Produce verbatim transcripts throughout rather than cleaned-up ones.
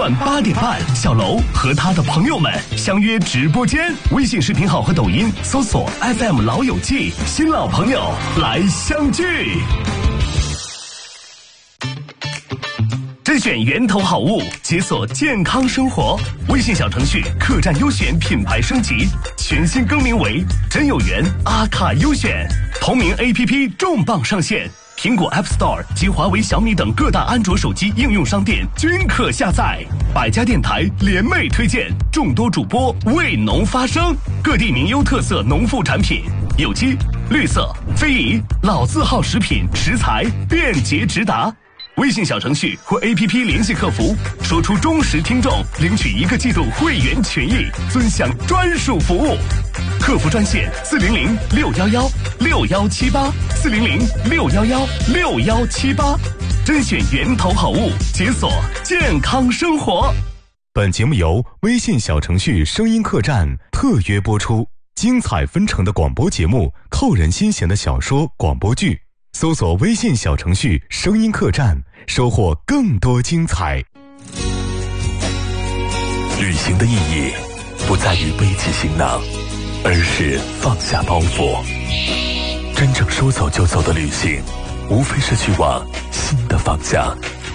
晚八点半，小楼和他的朋友们相约直播间，微信视频号和抖音搜索 F M 老友记，新老朋友来相聚。甄选源头好物，解锁健康生活。微信小程序客栈优选品牌升级，全新更名为真有缘阿卡优选。同名 A P P 重磅上线，苹果 App Store 及华为、小米等各大安卓手机应用商店均可下载。百家电台联袂推荐，众多主播为农发声，各地名优特色农副产品，有机、绿色、非遗、老字号食品食材便捷直达。微信小程序或 A P P 联系客服，说出忠实听众，领取一个季度会员权益，尊享专属服务。客服专线四零零六幺幺六幺七八四零零六幺幺六幺七八，甄选源头好物，解锁健康生活。 本节目由微信小程序声音客栈特约播出，精彩纷呈的广播节目，扣人心弦的小说广播剧。搜索微信小程序声音客栈，收获更多精彩。 旅行的意义不在于背起行囊，而是放下包袱。真正说走就走的旅行，无非是去往新的方向。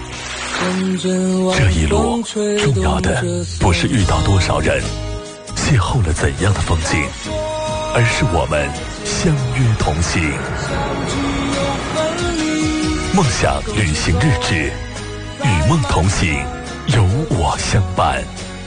这一路重要的不是遇到多少人，邂逅了怎样的风景，而是我们相约同行。梦想旅行日志，与梦同行，有我相伴。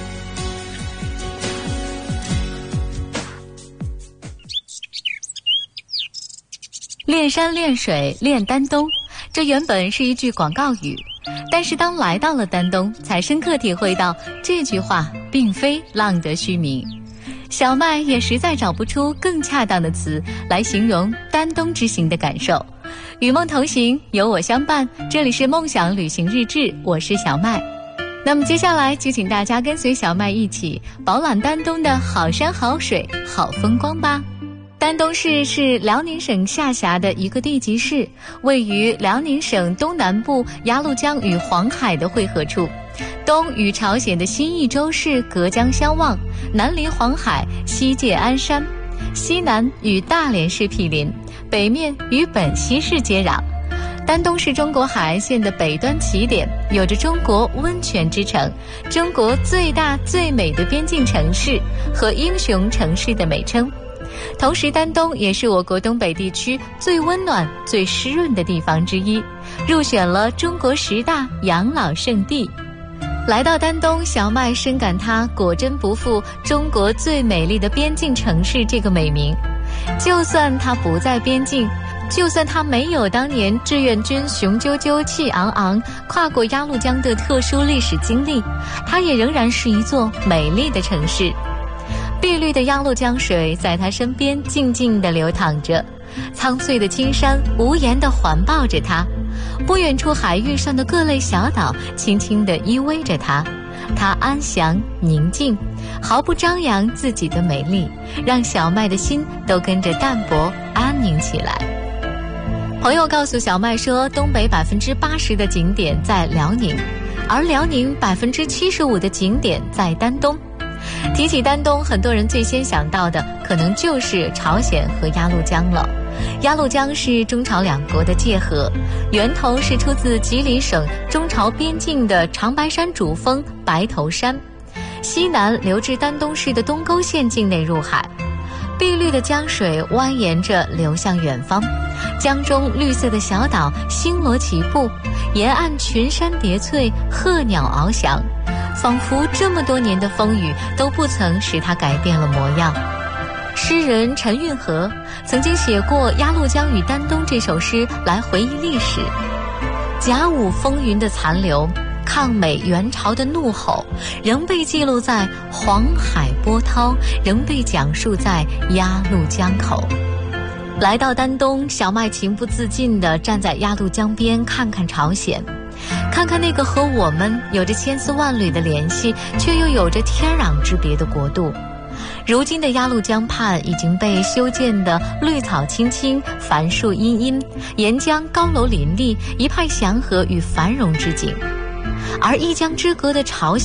练山练水练丹东，这原本是一句广告语，但是当来到了丹东，才深刻体会到这句话并非浪得虚名。小麦也实在找不出更恰当的词来形容丹东之行的感受。与梦同行，有我相伴，这里是梦想旅行日志，我是小麦。那么接下来就请大家跟随小麦一起饱览丹东的好山好水好风光吧。丹东市是辽宁省下辖的一个地级市，位于辽宁省东南部鸭绿江与黄海的汇合处，东与朝鲜的新义州市隔江相望，南临黄海，西界鞍山，西南与大连市毗邻，北面与本溪市接壤。丹东是中国海岸线的北端起点，有着中国温泉之城、中国最大最美的边境城市和英雄城市的美称。同时丹东也是我国东北地区最温暖最湿润的地方之一，入选了中国十大养老胜地。来到丹东，小麦深感它果真不负中国最美丽的边境城市这个美名。就算它不在边境，就算它没有当年志愿军雄赳赳气昂昂跨过鸭绿江的特殊历史经历，它也仍然是一座美丽的城市。碧绿的鸭绿江水在它身边静静地流淌着，苍翠的青山无言地环抱着它，不远处海域上的各类小岛轻轻地依偎着它，它安详宁静，毫不张扬自己的美丽，让小麦的心都跟着淡泊安宁起来。朋友告诉小麦说，东北百分之八十的景点在辽宁，而辽宁百分之七十五的景点在丹东。提起丹东，很多人最先想到的可能就是朝鲜和鸭绿江了。鸭绿江是中朝两国的界河，源头是出自吉林省中朝边境的长白山主峰白头山，西南流至丹东市的东沟县境内入海。碧绿的江水蜿蜒着流向远方，江中绿色的小岛星罗棋布，沿岸群山叠翠，鹤鸟翱翔，仿佛这么多年的风雨都不曾使它改变了模样。诗人陈运河曾经写过《鸭绿江与丹东》这首诗来回忆历史。甲午风云的残留，抗美援朝的怒吼，仍被记录在黄海波涛，仍被讲述在鸭绿江口。来到丹东，小麦情不自禁地站在鸭绿江边，看看朝鲜，看看那个和我们有着千丝万缕的联系，却又有着天壤之别的国度。如今的鸭绿江畔已经被修建的绿草青青，繁树茵茵，沿江高楼林立，一派祥和与繁荣之景。而一江之隔的朝鲜